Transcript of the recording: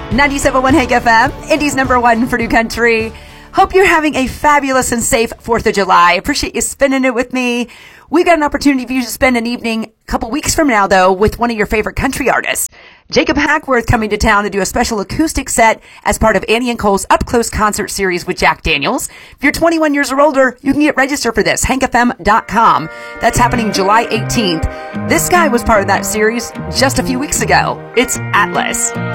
97.1 Hank FM, Indy's number one for new country. Hope you're having a fabulous and safe 4th of July. Appreciate you spending it with me. We've got an opportunity for you to spend an evening a couple weeks from now, though, with one of your favorite country artists. Jacob Hackworth coming to town to do a special acoustic set as part of Annie and Cole's Up Close concert series with Jack Daniels. If you're 21 years or older, you can get registered for this, hankfm.com. That's happening July 18th. This guy was part of that series just a few weeks ago. It's Atlas.